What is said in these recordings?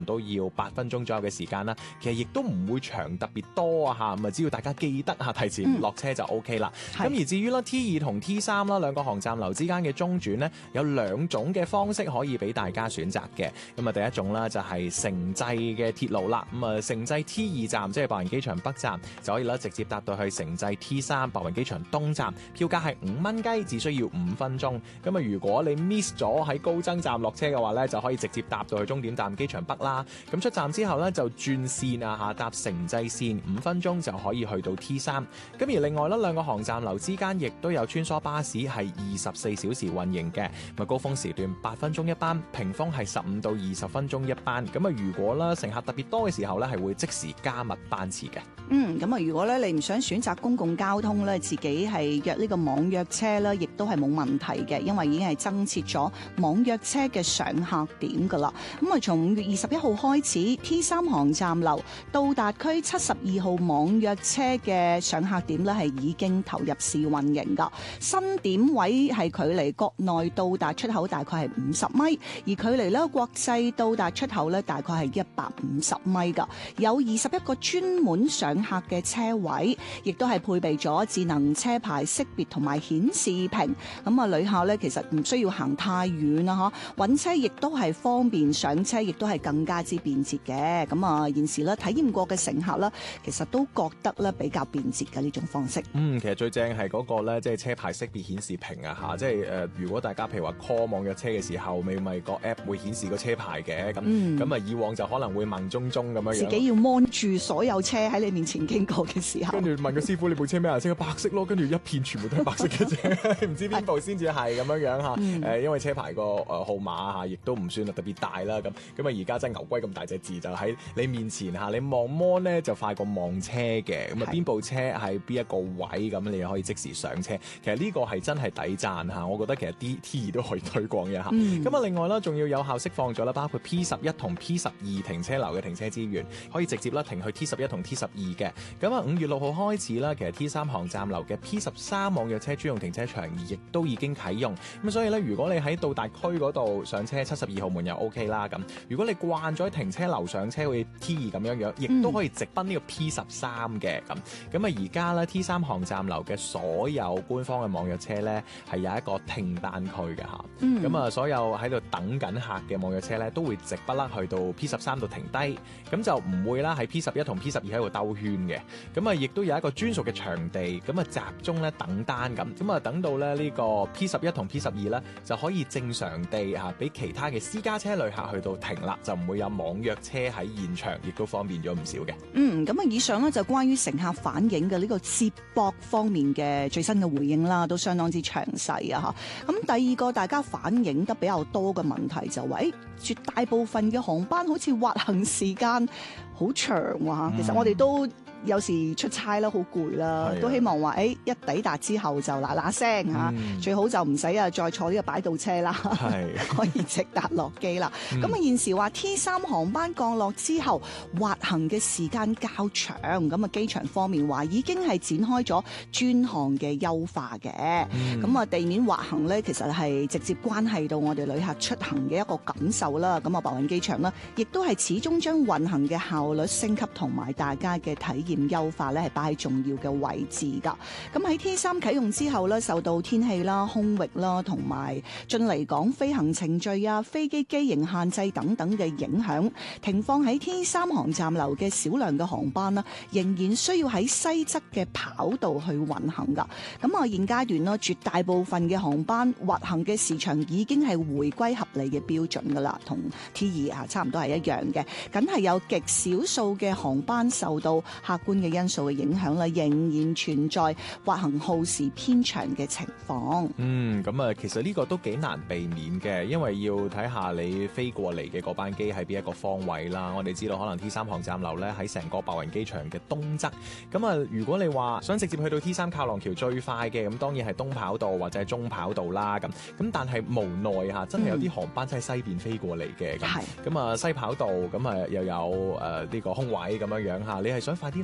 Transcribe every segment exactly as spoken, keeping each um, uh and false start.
都要八分鐘左右嘅時間啦，其實亦都唔會長特別多啊嚇，咁啊只要大家記得嚇提前落車就 O K 啦。咁、嗯、而至於啦 T 二同 T 三啦兩個航站樓之間嘅中轉呢，有兩種嘅方式可以俾大家選擇嘅。咁啊第一種啦就係城際嘅鐵路啦，咁啊城際 T 二站即係白雲機場北站就可以啦直接搭到去城際 T 三白雲機場東站，票價係五蚊雞，只需要五分鐘。咁啊如果你 miss 咗喺高增站落車嘅話呢，就可以直接搭到去終點站機場北啦。咁出站之後咧就轉線啊嚇，搭城際線五分鐘就可以去到 T 三。咁而另外咧兩個航站樓之間亦都有穿梭巴士係二十四小時運營嘅。咁啊高峰時段八分鐘一班，平峰係十五到二十分鐘一班。咁啊如果咧乘客特別多嘅時候咧係會即時加密班次嘅。 嗯，咁啊如果咧你唔想選擇公共交通咧，自己係約呢個網約車咧，亦都係冇問題嘅，因為已經係增設咗網約車嘅上客點噶啦。咁啊從五月二十一號開始 T 三航站樓到達區七十二號網約車嘅上客點咧係已經投入試運營噶，新點位係距離國內到達出口大概係五十米，而距離咧國際到達出口咧大概係一百五十米噶，有二十一個專門上客嘅車位，亦都係配備咗智能車牌識別同埋顯示屏。咁啊旅客咧其實唔需要行太遠啦，嗬，揾車亦都係方便，上車亦都係更加之便捷嘅。咁啊現時咧體驗過嘅乘客咧，其實都覺得咧比較便捷嘅呢種方式。 嗯，其實最正係嗰個咧，即係車牌識別顯示屏啊嚇，即係誒、呃，如果大家譬如話 call 網約車嘅時候，咪咪個 app 會顯示個車牌嘅，咁咁啊以往就可能會盲中中咁樣樣， 自己要 mon 住所有車喺你面前經過嘅時候， 跟住問個師傅你部車咩顏色？白色咯，跟住一片全部都係白色嘅啫，唔知邊部先至係咁樣樣嚇。誒、嗯，因為車牌個誒號碼嚇，亦都唔算係特別大啦，咁咁啊而家真係牛龜咁大隻字就喺你面前嚇，你望 mon 咧就快過望車嘅，咁啊邊部車喺邊一個位，咁你可以即時上車。其實呢個係真係抵讚嚇，我覺得其實 D T 二都可以推廣一下。咁、嗯、啊另外啦，仲要有效釋放咗啦，包括 P 十一同 P 十二停車樓嘅停車資源，可以直接啦停去 T 十一同 T 十二嘅。咁啊五月六號開始啦，其實 T 三航站樓嘅 P 十三網約車專用停車場亦都已經啟用。咁所以咧，如果你喺到達區嗰度上車，七十二號門又 OK 啦。咁如果你慣咗喺停車樓上車，好似 T 二咁樣樣，亦都可以直奔呢個 P 十三嘅。咁咁啊而家咧 T 三航站樓嘅所有官方嘅網約車咧係有一個停單區嘅嚇。咁、嗯、啊所有喺度等緊客嘅網約車咧都會直不甩去到 P 十三度停低，咁就唔會啦喺 P 十一同 P 十二喺度兜圈嘅。咁啊亦都有一個專屬嘅場地，咁啊集中咧等單咁，咁啊等到咧呢個 P 十一同 P 十二咧就可以正常地嚇俾其他嘅私家車旅客去到停啦，就唔會有網約車喺現場，亦都方便咗唔少嘅。 嗯，咁啊以上咧就關於乘客反映嘅呢個接駁方面嘅最新嘅回應啦，都相當之詳細啊嚇。咁第二個大家反映得比較多嘅問題就係、是，絕大部分嘅航班好似滑行時間好長啊、嗯、其實我哋都有時出差啦，好攰啦，都希望話誒、欸、一抵達之後就嗱嗱聲嚇，最好就唔使啊再坐呢個擺渡車啦，可以直達落機啦。咁、嗯、啊現時話 T 三航班降落之後滑行嘅時間較長，咁啊機場方面話已經係展開咗專項嘅優化嘅。咁、嗯、啊地面滑行咧，其實係直接關係到我哋旅客出行嘅一個感受啦。咁啊白雲機場啦，亦都係始終將運行嘅效率升級同埋大家嘅體驗優化咧係擺喺重要嘅位置噶。咁喺 T 三啟用之後咧，受到天氣啦、空域啦同埋進嚟港飛行程序啊、飛機機型限制等等嘅影響，停放喺 T 三航站樓嘅少量嘅航班啦，仍然需要喺西側嘅跑道去運行噶。咁啊現階段啦，絕大部分嘅航班滑行嘅時長已經係回歸合理嘅標準噶啦，同 T 二啊差唔多係一樣嘅。梗係有極少數嘅航班受到客觀嘅因素嘅影響啦，仍然存在滑行耗時偏長嘅情況。 嗯，咁啊，其實呢個都幾難避免嘅，因為要睇下你飛過嚟嘅嗰班機喺邊一個方位啦。我哋知道可能 T 三航站樓咧喺成個白雲機場嘅東側。咁啊，如果你話想直接去到 T 三靠廊橋最快嘅，咁當然係東跑道或者係中跑道啦。咁咁但係無奈嚇，真係有啲航班真係西邊飛過嚟嘅。咁咁啊西跑道咁啊又有誒呢、呃這個空位咁樣樣嚇，你係想快啲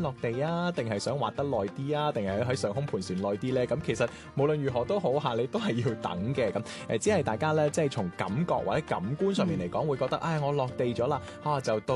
落地啊，定係想滑得耐啲啊，定係喺上空盤旋耐啲咧？咁其實無論如何都好嚇，你都係要等嘅。咁誒，只係大家咧，即係從感覺或者感官上面嚟講，會覺得唉，我落地咗啦，啊就到